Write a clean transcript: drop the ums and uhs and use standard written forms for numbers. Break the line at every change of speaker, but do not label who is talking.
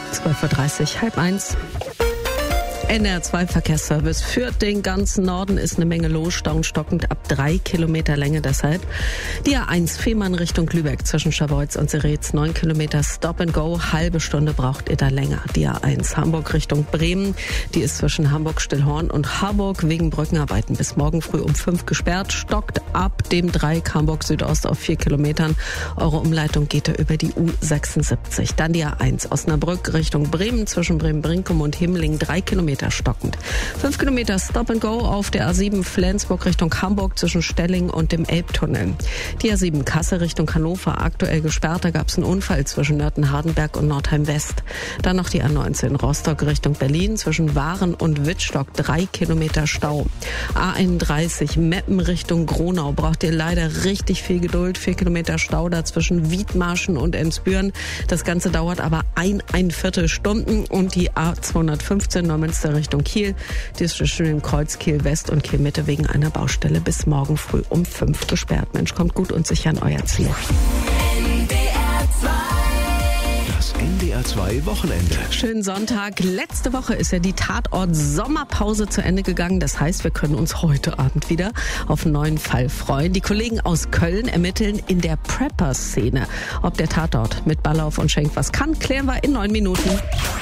12:30 Uhr, 12:30. NDR2 Verkehrsservice. Für den ganzen Norden ist eine Menge los, stauenstockend ab 3 Kilometer Länge deshalb. Die A1 Fehmarn Richtung Lübeck zwischen Scharbeutz und Seretz 9 Kilometer Stop and Go, halbe Stunde braucht ihr da länger. Die A1 Hamburg Richtung Bremen, die ist zwischen Hamburg-Stillhorn und Harburg wegen Brückenarbeiten bis morgen früh um 5 gesperrt, stockt ab dem Dreieck Hamburg Südost auf 4 Kilometern. Eure Umleitung geht da über die U76. Dann die A1 Osnabrück Richtung Bremen zwischen Bremen-Brinkum und Himmeling 3 Kilometer stockend. 5 Kilometer Stop and Go auf der A7 Flensburg Richtung Hamburg zwischen Stelling und dem Elbtunnel. Die A7 Kassel Richtung Hannover aktuell gesperrt. Da gab es einen Unfall zwischen Nörten-Hardenberg und Nordheim-West. Dann noch die A19 Rostock Richtung Berlin zwischen Waren und Wittstock 3 Kilometer Stau. A31 Meppen Richtung Gronau braucht ihr leider richtig viel Geduld. 4 Kilometer Stau da zwischen Wiedmarschen und Ensbüren. Das Ganze dauert aber ein Viertelstunden. Und die A215 Neumünster Richtung Kiel, die ist zwischen dem Kreuz Kiel West und Kiel Mitte wegen einer Baustelle bis morgen früh um 5 gesperrt. Mensch, kommt gut und sicher an euer Ziel.
Das NDR2 Wochenende.
Schönen Sonntag. Letzte Woche ist ja die Tatort-Sommerpause zu Ende gegangen. Das heißt, wir können uns heute Abend wieder auf einen neuen Fall freuen. Die Kollegen aus Köln ermitteln in der Prepper-Szene. Ob der Tatort mit Ballauf und Schenk was kann, klären wir in 9 Minuten.